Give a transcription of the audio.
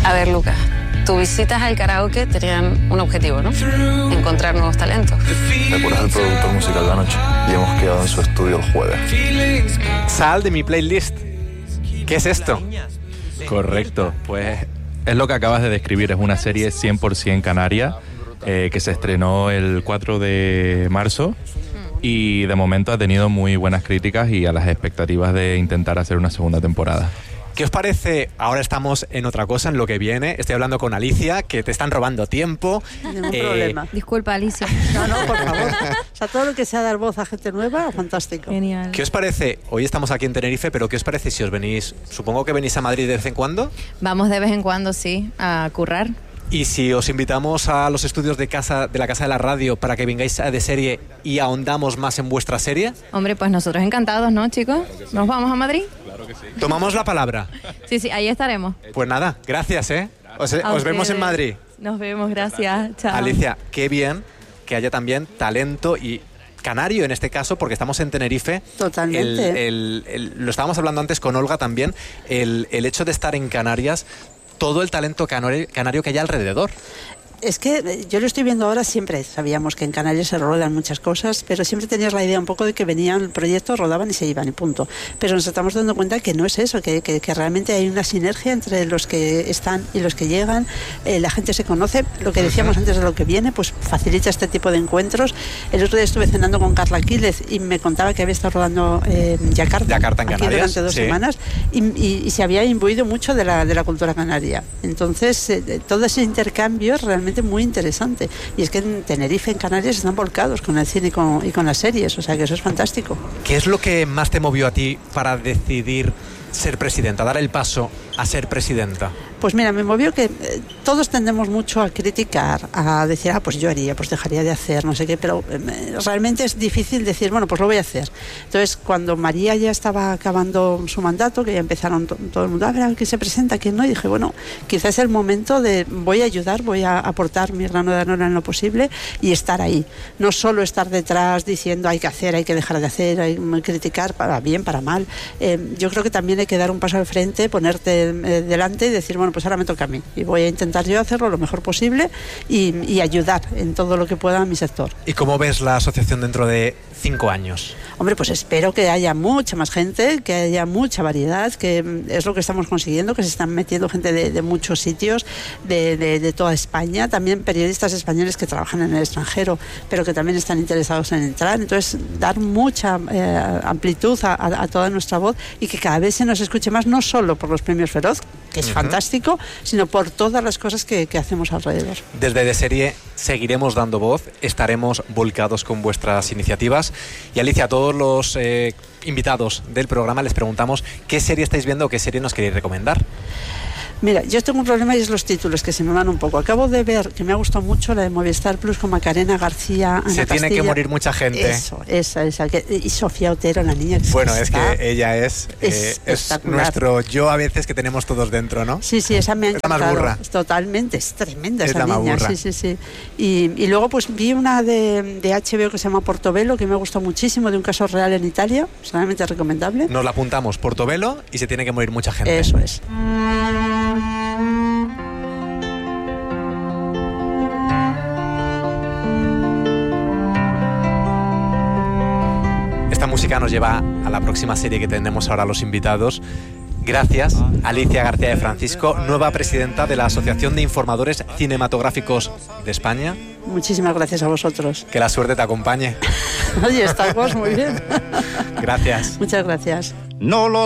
A ver, Lucas, tus visitas al karaoke tenían un objetivo, ¿no? Encontrar nuevos talentos. Depur es el productor musical de la noche y hemos quedado en su estudio el jueves. Sal de mi playlist. ¿Qué es esto? Correcto, pues es lo que acabas de describir, es una serie 100% canaria que se estrenó el 4 de marzo y de momento ha tenido muy buenas críticas y a las expectativas de intentar hacer una segunda temporada. ¿Qué os parece? Ahora estamos en otra cosa, en lo que viene. Estoy hablando con Alicia, que te están robando tiempo. Ningún problema. Disculpa, Alicia. No, por favor. O sea, todo lo que sea dar voz a gente nueva, fantástico. Genial. ¿Qué os parece? Hoy estamos aquí en Tenerife, pero ¿qué os parece si os venís? Supongo que venís a Madrid de vez en cuando. Vamos de vez en cuando, sí, a currar. Y si os invitamos a los estudios de la Casa de la Radio para que vengáis a De Serie y ahondamos más en vuestra serie. Hombre, pues nosotros encantados, ¿no, chicos? ¿Nos vamos a Madrid? Claro que sí. Tomamos la palabra. Sí, ahí estaremos. Pues nada, gracias, ¿eh? Os vemos en Madrid. Nos vemos, gracias. Chao. Alicia, qué bien que haya también talento y canario en este caso, porque estamos en Tenerife. Totalmente. Lo estábamos hablando antes con Olga también, el hecho de estar en Canarias, todo el talento canario que hay alrededor. Es que yo lo estoy viendo ahora, siempre sabíamos que en Canarias se rodan muchas cosas, pero siempre tenías la idea un poco de que venían proyectos, rodaban y se iban y punto. Pero nos estamos dando cuenta que no es eso, que realmente hay una sinergia entre los que están y los que llegan, la gente se conoce, lo que decíamos antes de lo que viene, pues facilita este tipo de encuentros. El otro día estuve cenando con Carla Quílez y me contaba que había estado rodando Yakarta en Canarias, aquí durante 2 semanas y se había imbuido mucho de la cultura canaria. Entonces, todo ese intercambio realmente muy interesante, y es que en Tenerife, en Canarias, están volcados con el cine y con las series, o sea que eso es fantástico. ¿Qué es lo que más te movió a ti para decidir ser presidenta, dar el paso a ser presidenta? Pues mira, me movió que todos tendemos mucho a criticar, a decir, pues yo haría, pues dejaría de hacer, no sé qué, pero realmente es difícil decir, bueno, pues lo voy a hacer. Entonces, cuando María ya estaba acabando su mandato, que ya empezaron todo el mundo, a ver, ¿quién se presenta, quién no? Y dije, bueno, quizás es el momento de, voy a ayudar, voy a aportar mi grano de arena en lo posible y estar ahí. No solo estar detrás diciendo hay que hacer, hay que dejar de hacer, hay que criticar, para bien, para mal. Yo creo que también hay que dar un paso al frente, ponerte delante y decir, bueno, pues ahora me toca a mí y voy a intentar yo hacerlo lo mejor posible y ayudar en todo lo que pueda a mi sector. ¿Y cómo ves la asociación dentro de 5 años? Hombre, pues espero que haya mucha más gente, que haya mucha variedad, que es lo que estamos consiguiendo, que se están metiendo gente de muchos sitios, de toda España, también periodistas españoles que trabajan en el extranjero, pero que también están interesados en entrar. Entonces, dar mucha amplitud a toda nuestra voz y que cada vez se nos escuche más, no solo por los premios Feroz, que es fantástico, sino por todas las cosas que hacemos alrededor. Desde De Serie seguiremos dando voz, estaremos volcados con vuestras iniciativas. Y Alicia, a todos los invitados del programa les preguntamos qué serie estáis viendo o qué serie nos queréis recomendar. Mira, yo tengo un problema y es los títulos, que se me van un poco. Acabo de ver, que me ha gustado mucho, la de Movistar Plus con Macarena García, Ana Se tiene Castilla. Que morir mucha gente. Eso, esa. Y Sofía Otero, la niña que bueno, está, es que ella es nuestro yo a veces que tenemos todos dentro, ¿no? Sí, esa me ha encantado. Está más burra. Totalmente, es tremenda es esa la niña. Burra. Sí. Y luego pues vi una de HBO que se llama Portobello, que me gustó muchísimo, de un caso real en Italia, realmente recomendable. Nos la apuntamos, Portobello y Se tiene que morir mucha gente. Eso es. Esta música nos lleva a la próxima serie que tenemos ahora los invitados. Gracias, Alicia García de Francisco, nueva presidenta de la Asociación de Informadores Cinematográficos de España. Muchísimas gracias a vosotros. Que la suerte te acompañe. Oye, estamos muy bien. Gracias. Muchas gracias. No lo